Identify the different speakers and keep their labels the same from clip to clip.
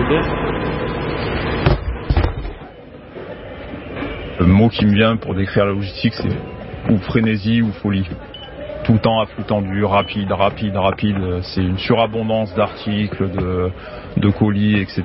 Speaker 1: Le mot qui me vient pour décrire la logistique, c'est ou frénésie ou folie. Tout le temps à flux tendu, rapide. C'est une surabondance d'articles, de colis, etc.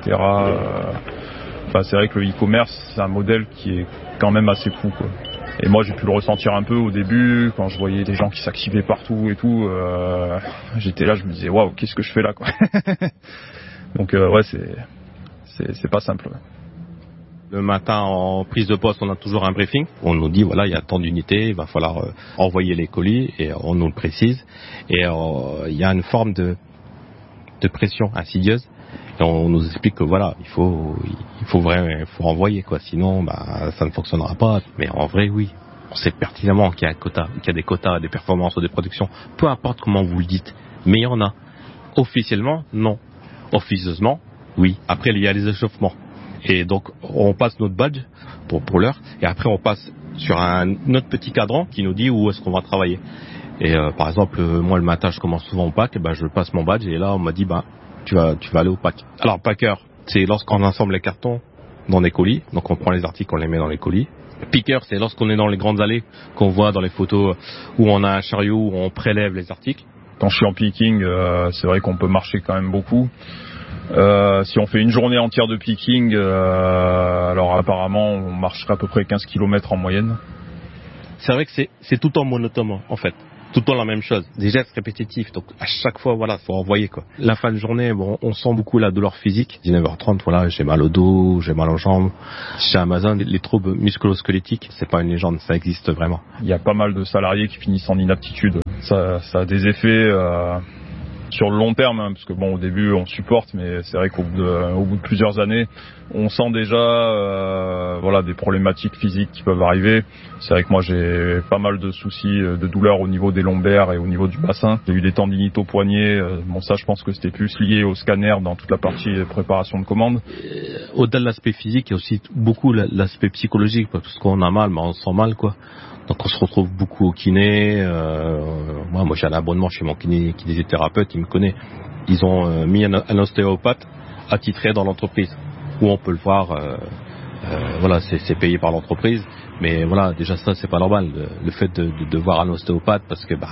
Speaker 1: Enfin, c'est vrai que le e-commerce, c'est un modèle qui est quand même assez fou, quoi. Et moi, j'ai pu le ressentir un peu au début, quand je voyais des gens qui s'activaient partout et tout. J'étais là, je me disais, waouh, qu'est-ce que je fais là, quoi. Donc, ouais, c'est pas simple.
Speaker 2: Le matin, en prise de poste, on a toujours un briefing. On nous dit, voilà, il y a tant d'unités, il va falloir envoyer les colis, et on nous le précise. Et il y a une forme de pression insidieuse. Et on nous explique que voilà, il faut envoyer, quoi. Sinon, ça ne fonctionnera pas. Mais en vrai, oui. On sait pertinemment qu'il y a un quota, qu'il y a des quotas, des performances ou des productions. Peu importe comment vous le dites. Mais il y en a. Officiellement, non. Officieusement, oui. Après, il y a les échauffements. Et donc, on passe notre badge pour l'heure. Et après, on passe sur un autre petit cadran qui nous dit où est-ce qu'on va travailler. Et par exemple, moi, le matin, je commence souvent au pack. Et je passe mon badge. Et là, on m'a dit, tu vas aller au pack. Alors, packer, c'est lorsqu'on assemble les cartons dans des colis. Donc, on prend les articles, on les met dans les colis. Picker, c'est lorsqu'on est dans les grandes allées qu'on voit dans les photos où on a un chariot où on prélève les articles.
Speaker 1: Quand je suis en picking, c'est vrai qu'on peut marcher quand même beaucoup. Si on fait une journée entière de picking, alors apparemment on marcherait à peu près 15 km en moyenne.
Speaker 2: C'est vrai que c'est tout le temps monotone, en fait. Tout le temps la même chose. Des gestes répétitifs. Donc à chaque fois, voilà, faut envoyer, quoi. La fin de journée, on sent beaucoup la douleur physique. 19h30, voilà, j'ai mal au dos, j'ai mal aux jambes. Chez Amazon, les troubles musculo-squelettiques, c'est pas une légende, ça existe vraiment.
Speaker 1: Il y a pas mal de salariés qui finissent en inaptitude. Ça a des effets sur le long terme, parce que au début on supporte, mais c'est vrai qu'au bout de plusieurs années, on sent déjà des problématiques physiques qui peuvent arriver. C'est vrai que moi j'ai pas mal de soucis de douleurs au niveau des lombaires et au niveau du bassin. J'ai eu des tendinites au poignet. Ça, je pense que c'était plus lié au scanner dans toute la partie préparation de commande.
Speaker 2: Au-delà de l'aspect physique, il y a aussi beaucoup l'aspect psychologique, parce qu'on a mal, mais on sent mal, quoi. Donc on se retrouve beaucoup au kiné. Moi j'ai un abonnement chez mon kinésithérapeute, il me connaît. Ils ont mis un ostéopathe attitré dans l'entreprise, où on peut le voir. C'est payé par l'entreprise, mais voilà, déjà ça c'est pas normal. Le fait de voir un ostéopathe, parce que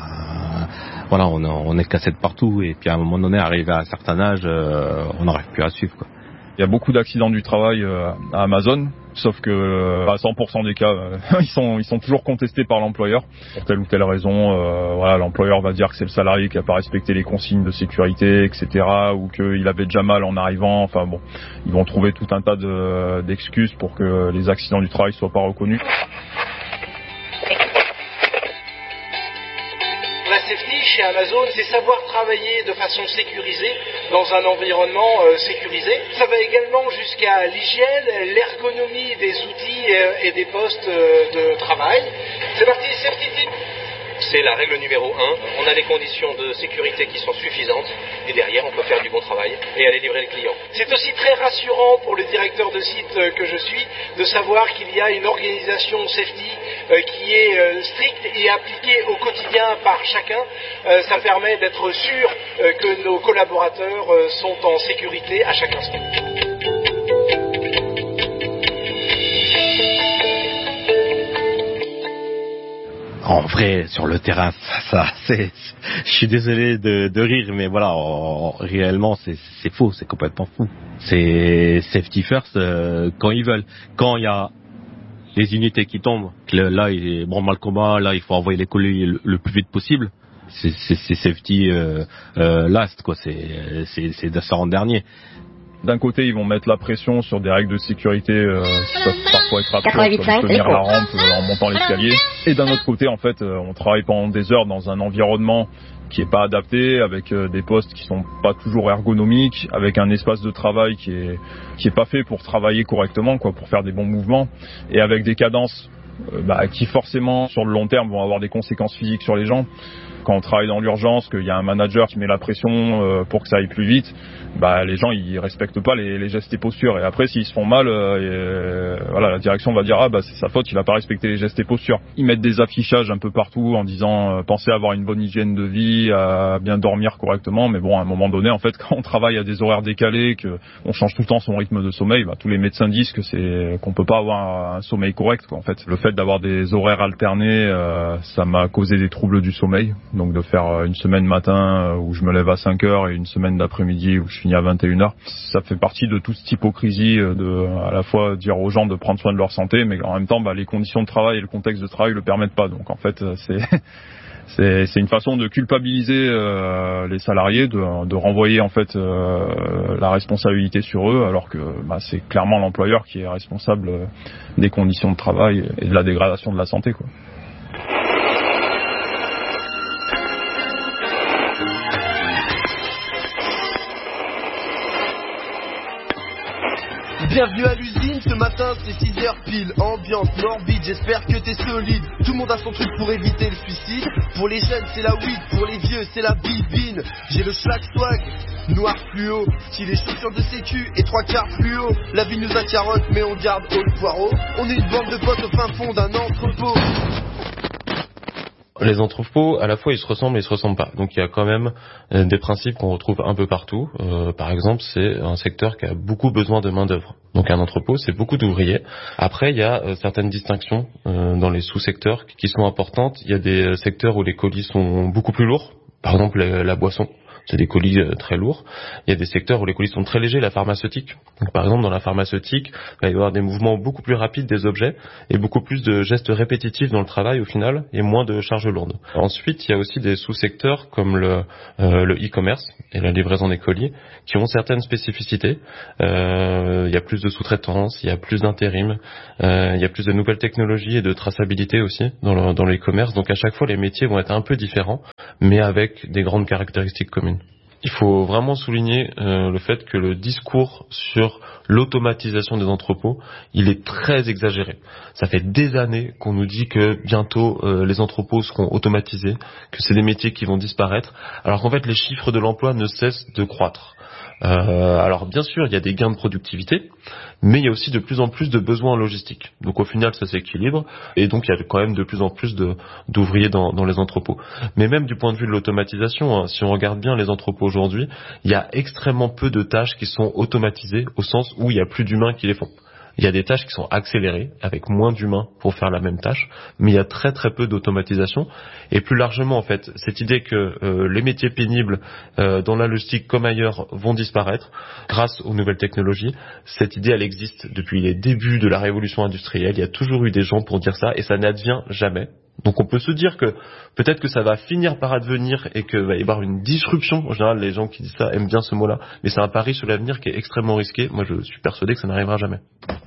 Speaker 2: on est cassé de partout, et puis à un moment donné, arrivé à un certain âge, on n'arrive plus à suivre, quoi.
Speaker 1: Il y a beaucoup d'accidents du travail à Amazon, sauf que à 100% des cas, ils sont toujours contestés par l'employeur pour telle ou telle raison. L'employeur va dire que c'est le salarié qui n'a pas respecté les consignes de sécurité, etc., ou qu'il avait déjà mal en arrivant. Ils vont trouver tout un tas d'excuses pour que les accidents du travail soient pas reconnus.
Speaker 3: La safety chez Amazon, c'est savoir travailler de façon sécurisée dans un environnement sécurisé. Ça va également jusqu'à l'hygiène, l'ergonomie des outils et des postes de travail. C'est parti, safety tip. C'est la règle numéro 1. On a les conditions de sécurité qui sont suffisantes et derrière on peut faire du bon travail et aller livrer le client. C'est aussi très rassurant pour le directeur de site que je suis de savoir qu'il y a une organisation safety qui est stricte et appliquée au quotidien par chacun. Ça permet d'être sûr que nos collaborateurs sont en sécurité à chaque instant.
Speaker 2: En vrai, sur le terrain, je suis désolé de rire, mais voilà, réellement, c'est faux, c'est complètement fou. C'est safety first quand ils veulent. Quand il y a les unités qui tombent, là, il branle le combat, là, il faut envoyer les colis le plus vite possible. C'est safety last, quoi. C'est ça en dernier.
Speaker 1: D'un côté, ils vont mettre la pression sur des règles de sécurité qui peuvent parfois être absurdes, comme tenir la rampe en montant l'escalier. Et d'un autre côté, en fait, on travaille pendant des heures dans un environnement qui est pas adapté, avec des postes qui sont pas toujours ergonomiques, avec un espace de travail qui est pas fait pour travailler correctement, quoi, pour faire des bons mouvements, et avec des cadences qui forcément sur le long terme vont avoir des conséquences physiques sur les gens. Quand on travaille dans l'urgence, qu'il y a un manager qui met la pression pour que ça aille plus vite, les gens ils respectent pas les gestes et postures. Et après s'ils se font mal, la direction va dire c'est sa faute, il a pas respecté les gestes et postures. Ils mettent des affichages un peu partout en disant pensez à avoir une bonne hygiène de vie, à bien dormir correctement. Mais bon, à un moment donné, en fait, quand on travaille à des horaires décalés, que on change tout le temps son rythme de sommeil, tous les médecins disent que qu'on peut pas avoir un sommeil correct, quoi. En fait, le fait d'avoir des horaires alternés, ça m'a causé des troubles du sommeil. Donc de faire une semaine matin où je me lève à 5h et une semaine d'après-midi où je finis à 21h, ça fait partie de toute cette hypocrisie de à la fois dire aux gens de prendre soin de leur santé, mais en même temps les conditions de travail et le contexte de travail le permettent pas. Donc en fait c'est une façon de culpabiliser les salariés, de renvoyer en fait la responsabilité sur eux, alors que c'est clairement l'employeur qui est responsable des conditions de travail et de la dégradation de la santé, quoi.
Speaker 4: Bienvenue à l'usine, ce matin c'est 6h pile. Ambiance morbide, j'espère que t'es solide. Tout le monde a son truc pour éviter le suicide. Pour les jeunes c'est la weed, pour les vieux c'est la bibine. J'ai le schlag swag, noir fluo, stylé chaussures de sécu et 3/4 fluo. La vie nous accarotte mais on garde haut le poireau. On est une bande de potes au fin fond d'un entrepôt.
Speaker 5: Les entrepôts, à la fois, ils se ressemblent et ils se ressemblent pas. Donc, il y a quand même des principes qu'on retrouve un peu partout. Par exemple, c'est un secteur qui a beaucoup besoin de main-d'œuvre. Donc, un entrepôt, c'est beaucoup d'ouvriers. Après, il y a certaines distinctions dans les sous-secteurs qui sont importantes. Il y a des secteurs où les colis sont beaucoup plus lourds. Par exemple, la boisson. C'est des colis très lourds. Il y a des secteurs où les colis sont très légers, la pharmaceutique. Donc, par exemple, dans la pharmaceutique, il va y avoir des mouvements beaucoup plus rapides des objets et beaucoup plus de gestes répétitifs dans le travail au final et moins de charges lourdes. Ensuite, il y a aussi des sous-secteurs comme le e-commerce et la livraison des colis qui ont certaines spécificités. Il y a plus de sous-traitance, il y a plus d'intérim, il y a plus de nouvelles technologies et de traçabilité aussi dans le e-commerce. Donc, à chaque fois, les métiers vont être un peu différents, mais avec des grandes caractéristiques communes. Il faut vraiment souligner le fait que le discours sur l'automatisation des entrepôts, il est très exagéré. Ça fait des années qu'on nous dit que bientôt les entrepôts seront automatisés, que c'est des métiers qui vont disparaître, alors qu'en fait les chiffres de l'emploi ne cessent de croître. Alors bien sûr, il y a des gains de productivité, mais il y a aussi de plus en plus de besoins en logistique. Donc au final, ça s'équilibre, et donc il y a quand même de plus en plus d'ouvriers dans les entrepôts. Mais même du point de vue de l'automatisation, si on regarde bien les entrepôts aujourd'hui, il y a extrêmement peu de tâches qui sont automatisées, au sens où il n'y a plus d'humains qui les font. Il y a des tâches qui sont accélérées, avec moins d'humains pour faire la même tâche, mais il y a très très peu d'automatisation. Et plus largement, en fait, cette idée que les métiers pénibles dans la logistique comme ailleurs vont disparaître grâce aux nouvelles technologies, cette idée, elle existe depuis les débuts de la révolution industrielle. Il y a toujours eu des gens pour dire ça, et ça n'advient jamais. Donc on peut se dire que peut-être que ça va finir par advenir et qu'il va y avoir une disruption. En général, les gens qui disent ça aiment bien ce mot-là, mais c'est un pari sur l'avenir qui est extrêmement risqué. Moi, je suis persuadé que ça n'arrivera jamais.